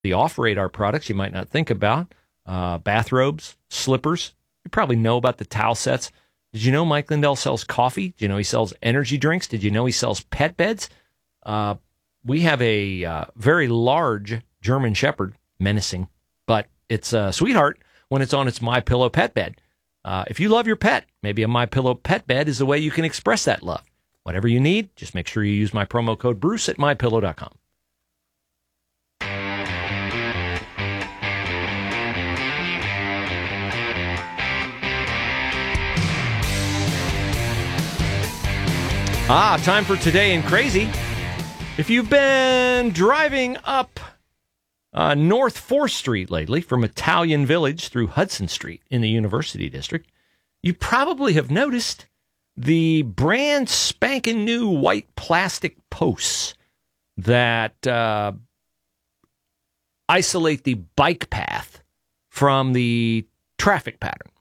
the off-radar products you might not think about. Bathrobes, slippers. You probably know about the towel sets. Did you know Mike Lindell sells coffee? Did you know he sells energy drinks? Did you know he sells pet beds? We have a very large German Shepherd, menacing, but it's a sweetheart when it's on its MyPillow pet bed. If you love your pet, maybe a MyPillow pet bed is the way you can express that love. Whatever you need, just make sure you use my promo code Bruce at MyPillow.com. Time for Today in Crazy. If you've been driving up North 4th Street lately from Italian Village through Hudson Street in the University District, you probably have noticed the brand spanking new white plastic posts that isolate the bike path from the traffic pattern.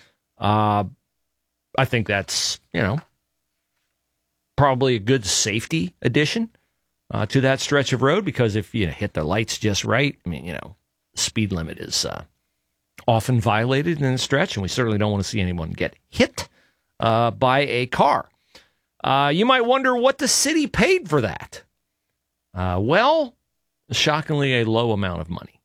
I think that's, probably a good safety addition to that stretch of road, because if you hit the lights just right, the speed limit is often violated in a stretch, and we certainly don't want to see anyone get hit by a car. You might wonder what the city paid for that. Well, shockingly, a low amount of money,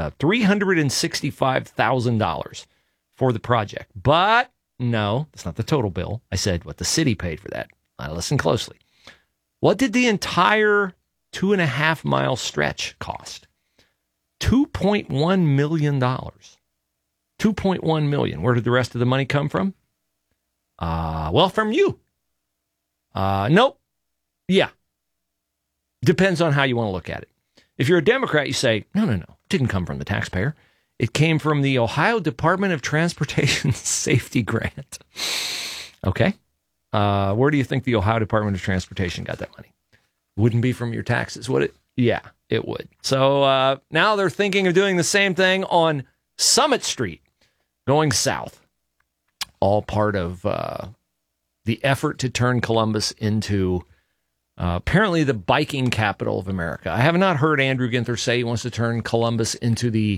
$365,000 for the project. But no, that's not the total bill. I said what the city paid for that. Listen closely. What did the entire 2.5-mile stretch cost? $2.1 million. $2.1 million. Where did the rest of the money come from? Well, from you. Nope. Yeah. Depends on how you want to look at it. If you're a Democrat, you say, no. It didn't come from the taxpayer. It came from the Ohio Department of Transportation Safety Grant. Okay. Where do you think the Ohio Department of Transportation got that money? Wouldn't be from your taxes, would it? Yeah, it would. So now they're thinking of doing the same thing on Summit Street, going south. All part of the effort to turn Columbus into apparently the biking capital of America. I have not heard Andrew Ginther say he wants to turn Columbus into the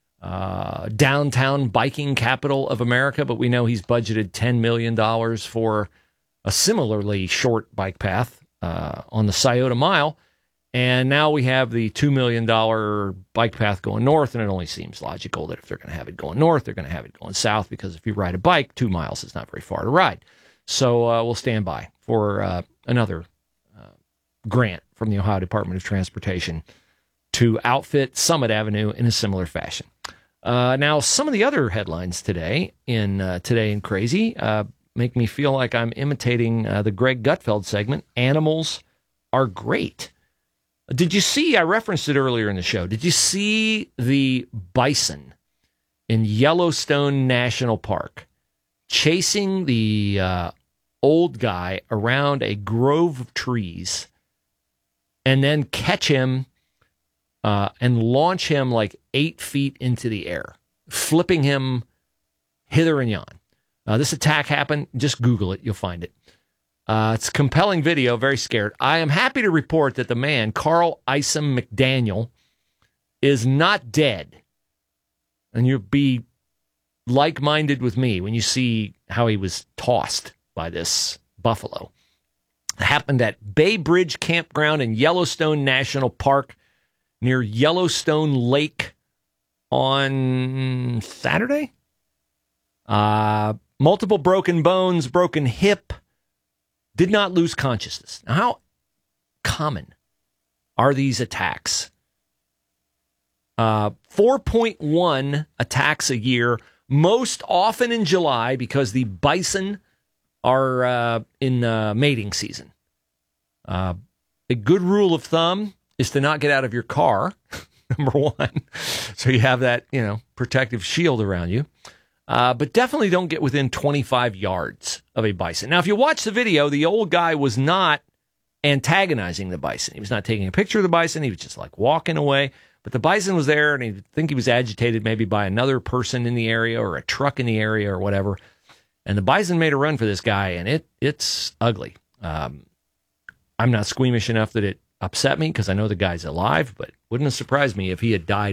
downtown biking capital of America, but we know he's budgeted $10 million for a similarly short bike path on the Scioto Mile. And now we have the $2 million bike path going north, and it only seems logical that if they're going to have it going north, they're going to have it going south, because if you ride a bike, 2 miles is not very far to ride. So we'll stand by for another grant from the Ohio Department of Transportation to outfit Summit Avenue in a similar fashion. Now, some of the other headlines today in Crazy make me feel like I'm imitating the Greg Gutfeld segment. Animals are great. Did you see, I referenced it earlier in the show, did you see the bison in Yellowstone National Park chasing the old guy around a grove of trees and then catch him and launch him like 8 feet into the air, flipping him hither and yon? This attack happened. Just Google it. You'll find it. It's a compelling video. Very scared. I am happy to report that the man, Carl Isom McDaniel, is not dead. And you'll be like-minded with me when you see how he was tossed by this buffalo. It happened at Bay Bridge Campground in Yellowstone National Park near Yellowstone Lake on Saturday. Multiple broken bones, broken hip, did not lose consciousness. Now, how common are these attacks? 4.1 attacks a year, most often in July because the bison are in mating season. A good rule of thumb is to not get out of your car, number one, so you have that, protective shield around you. But definitely don't get within 25 yards of a bison. Now, if you watch the video, the old guy was not antagonizing the bison. He was not taking a picture of the bison. He was just like walking away. But the bison was there, and I think he was agitated maybe by another person in the area or a truck in the area or whatever. And the bison made a run for this guy, and it's ugly. I'm not squeamish enough that it upset me because I know the guy's alive, but wouldn't have surprised me if he had died